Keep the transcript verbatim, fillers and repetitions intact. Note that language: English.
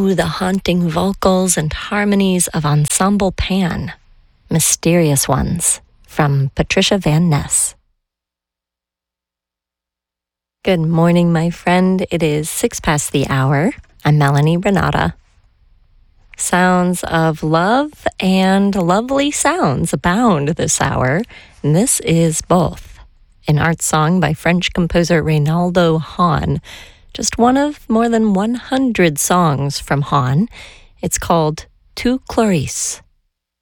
Ooh, the haunting vocals and harmonies of Ensemble Pan. Mysterious Ones, from Patricia Van Ness. Good morning, my friend. It is six past the hour. I'm Melanie Renata. Sounds of love and lovely sounds abound this hour, and this is both. An art song by French composer Reynaldo Hahn, just one of more than one hundred songs from Hahn. It's called Tu Clarice.